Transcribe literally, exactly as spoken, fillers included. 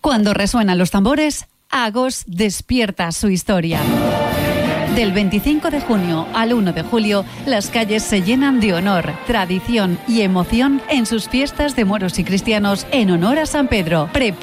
Cuando resuenan los tambores, Agos despierta su historia. Del veinticinco de junio al uno de julio, las calles se llenan de honor, tradición y emoción en sus fiestas de moros y cristianos en honor a San Pedro. Prepara